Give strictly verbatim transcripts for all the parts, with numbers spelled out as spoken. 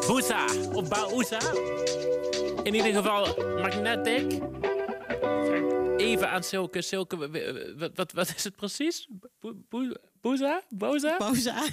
Booza of Bauza. In ieder geval Magnetic. Even aan Silke. Silke, wat, wat, wat is het precies? Booza? Boza? Boza.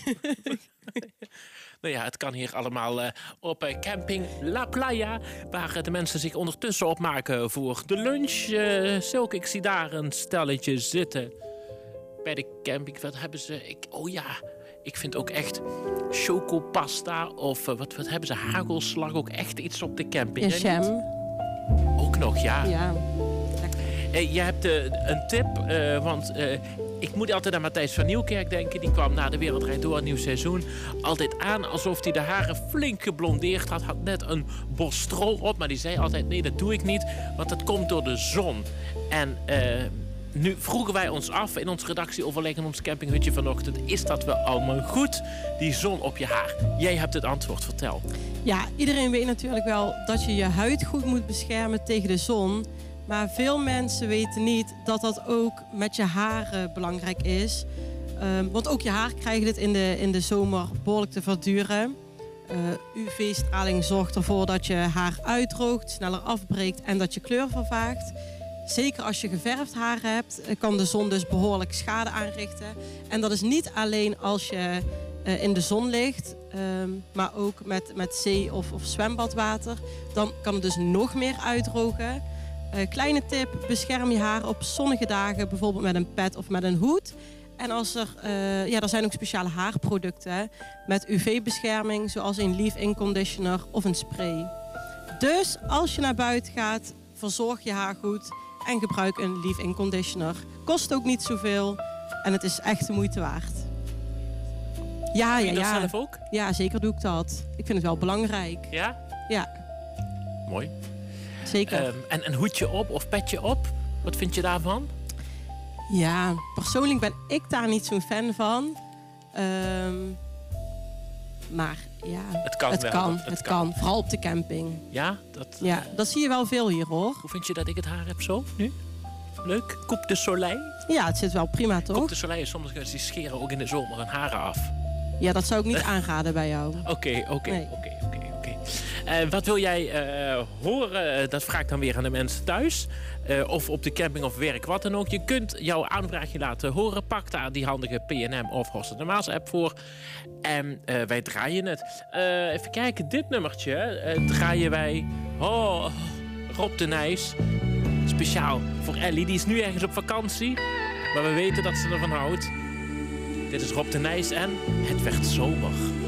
Nou ja, het kan hier allemaal uh, op uh, camping La Playa, waar uh, de mensen zich ondertussen opmaken voor de lunch. Uh, Silke, ik zie daar een stelletje zitten bij de camping. Wat hebben ze? Ik, oh ja, ik vind ook echt chocopasta of uh, wat, wat hebben ze? Hagelslag, ook echt iets op de camping. Ja, jam. Ook nog, ja. Ja. Uh, je hebt uh, een tip, uh, want uh, ik moet altijd aan Matthijs van Nieuwkerk denken. Die kwam na de Wereld Draait Door, een nieuw seizoen, altijd aan alsof hij de haren flink geblondeerd had. Had net een bos stro op, maar die zei altijd nee, dat doe ik niet, want dat komt door de zon. En uh, nu vroegen wij ons af in ons redactieoverleg in ons campinghutje vanochtend, is dat wel allemaal goed, die zon op je haar? Jij hebt het antwoord, vertel. Ja, iedereen weet natuurlijk wel dat je je huid goed moet beschermen tegen de zon. Maar veel mensen weten niet dat dat ook met je haren belangrijk is. Um, want ook je haar krijgt het in de, in de zomer behoorlijk te verduren. Uh, U V-straling zorgt ervoor dat je haar uitdroogt, sneller afbreekt en dat je kleur vervaagt. Zeker als je geverfd haar hebt, kan de zon dus behoorlijk schade aanrichten. En dat is niet alleen als je uh, in de zon ligt, um, maar ook met, met zee- of, of zwembadwater. Dan kan het dus nog meer uitdrogen. Uh, kleine tip, bescherm je haar op zonnige dagen, bijvoorbeeld met een pet of met een hoed. En als er, uh, ja, er zijn ook speciale haarproducten hè, met U V-bescherming, zoals een leave-in conditioner of een spray. Dus als je naar buiten gaat, verzorg je haar goed en gebruik een leave-in conditioner. Kost ook niet zoveel en het is echt de moeite waard. Ja, doe ja, je dat ja. zelf ook? Ja, zeker doe ik dat. Ik vind het wel belangrijk. Ja? Ja. Mooi. Zeker. Um, en een hoedje op of petje op? Wat vind je daarvan? Ja, persoonlijk ben ik daar niet zo'n fan van. Um, maar ja, het kan. Het, wel, kan, het, het kan. kan. Vooral op de camping. Ja? Dat, ja, dat zie je wel veel hier hoor. Hoe vind je dat ik het haar heb zo nu? Leuk? Coupe de soleil? Ja, het zit wel prima toch? Coupe de soleil is soms die scheren ook in de zomer hun haren af. Ja, dat zou ik niet aanraden bij jou. Oké, oké, oké, oké. Wat wil jij uh, horen? Dat vraag ik dan weer aan de mensen thuis. Uh, of op de camping of werk, wat dan ook. Je kunt jouw aanvraagje laten horen. Pak daar die handige P en M of Horst de Maas app voor. En uh, wij draaien het. Uh, even kijken, dit nummertje uh, draaien wij... Oh, Rob de Nijs. Speciaal voor Ellie. Die is nu ergens op vakantie. Maar we weten dat ze ervan houdt. Dit is Rob de Nijs en Het werd zomer.